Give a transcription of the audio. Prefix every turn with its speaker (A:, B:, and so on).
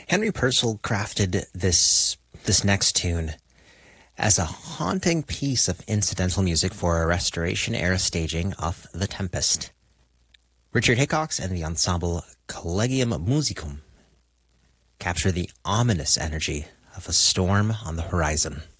A: Henry Purcell crafted this next tune as a haunting piece of incidental music for a Restoration-era staging of The Tempest. Richard Hickox and the ensemble Collegium Musicum capture the ominous energy of a storm on the horizon.